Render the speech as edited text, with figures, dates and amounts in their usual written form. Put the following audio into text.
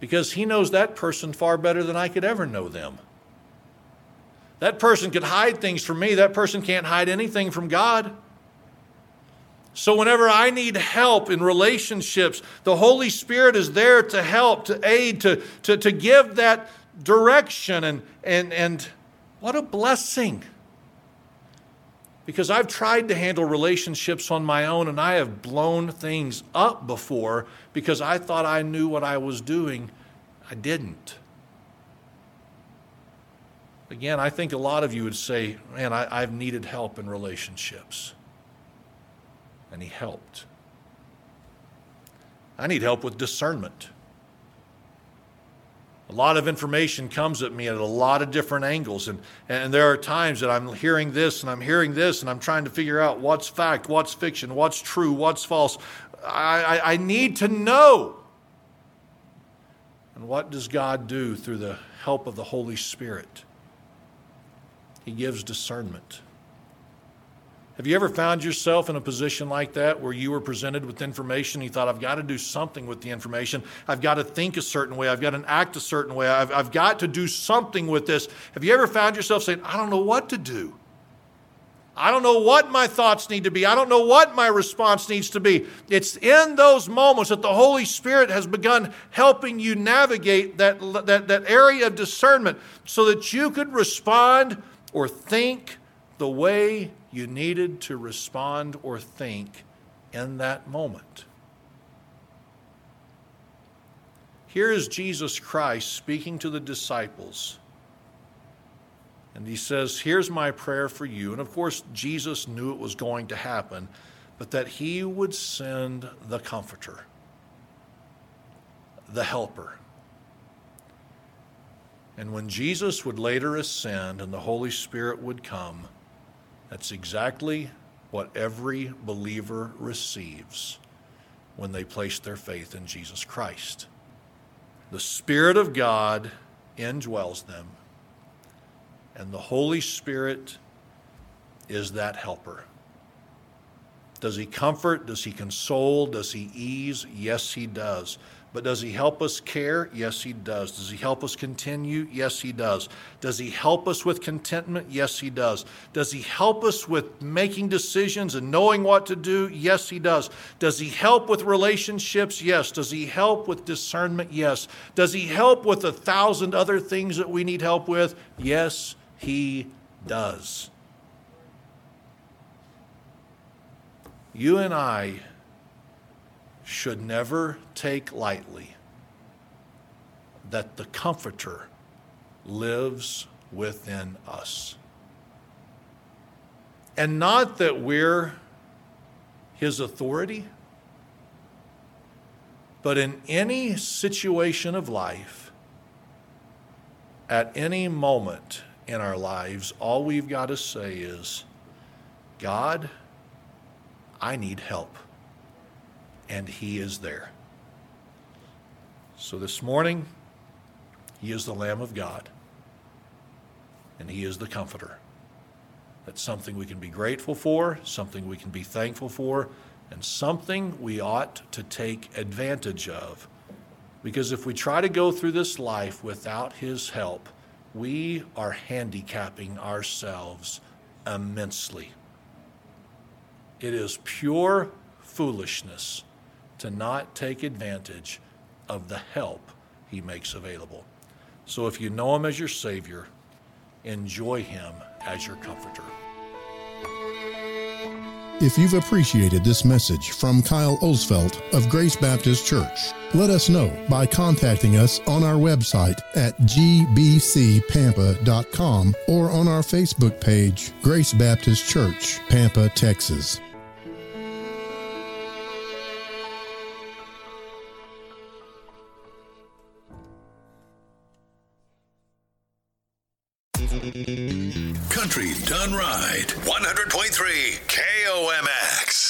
because he knows that person far better than I could ever know them. That person could hide things from me. That person can't hide anything from God. So whenever I need help in relationships, the Holy Spirit is there to help, to aid, to give that direction. And what a blessing. Because I've tried to handle relationships on my own, and I have blown things up before because I thought I knew what I was doing. I didn't. Again, I think a lot of you would say, man, I've needed help in relationships. And he helped. I need help with discernment. A lot of information comes at me at a lot of different angles. And there are times that I'm hearing this and I'm hearing this and I'm trying to figure out what's fact, what's fiction, what's true, what's false. I need to know. And what does God do through the help of the Holy Spirit? He gives discernment. Have you ever found yourself in a position like that where you were presented with information and you thought, I've got to do something with the information. I've got to think a certain way. I've got to act a certain way. I've got to do something with this. Have you ever found yourself saying, I don't know what to do? I don't know what my thoughts need to be. I don't know what my response needs to be. It's in those moments that the Holy Spirit has begun helping you navigate that area of discernment so that you could respond or think the way you needed to respond or think in that moment. Here is Jesus Christ speaking to the disciples. And he says, here's my prayer for you. And of course, Jesus knew it was going to happen, but that he would send the Comforter, the Helper. And when Jesus would later ascend and the Holy Spirit would come, that's exactly what every believer receives when they place their faith in Jesus Christ. The Spirit of God indwells them, and the Holy Spirit is that helper. Does he comfort? Does he console? Does he ease? Yes, he does. But does he help us care? Yes, he does. Does he help us continue? Yes, he does. Does he help us with contentment? Yes, he does. Does he help us with making decisions and knowing what to do? Yes, he does. Does he help with relationships? Yes. Does he help with discernment? Yes. Does he help with 1,000 other things that we need help with? Yes, he does. You and I should never take lightly that the Comforter lives within us. And not that we're his authority, but in any situation of life, at any moment in our lives, all we've got to say is, God, I need help. And he is there. So this morning, he is the Lamb of God. And he is the Comforter. That's something we can be grateful for, something we can be thankful for, and something we ought to take advantage of. Because if we try to go through this life without his help, we are handicapping ourselves immensely. It is pure foolishness to not take advantage of the help he makes available. So if you know him as your Savior, enjoy him as your Comforter. If you've appreciated this message from Kyle Osfelt of Grace Baptist Church, let us know by contacting us on our website at gbcpampa.com or on our Facebook page, Grace Baptist Church, Pampa, Texas. Country Done Right. 100.3 KOMX.